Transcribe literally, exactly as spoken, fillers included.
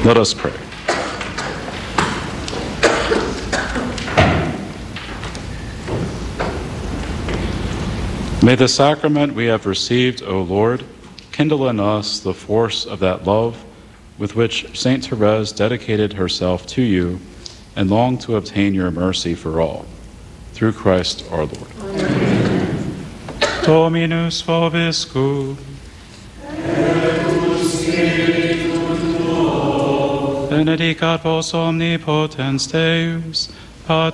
Let us pray. May the sacrament we have received, O Lord, kindle in us the force of that love with which Saint Therese dedicated herself to you and longed to obtain your mercy for all. Through Christ our Lord. Amen. Dominus vobiscum. Benedicat vos omnipotens Deus, Pater